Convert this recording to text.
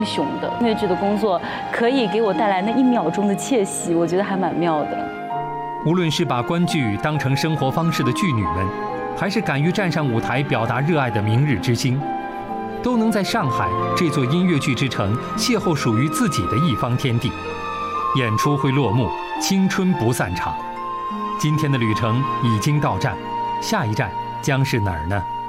雄的。音乐剧的工作可以给我带来那1秒钟的窃喜，我觉得还蛮妙的。 无论是把观剧当成生活方式的剧女们，还是敢于站上舞台表达热爱的明日之星，都能在上海这座音乐剧之城邂逅属于自己的一方天地。演出会落幕，青春不散场。今天的旅程已经到站，下一站将是哪儿呢？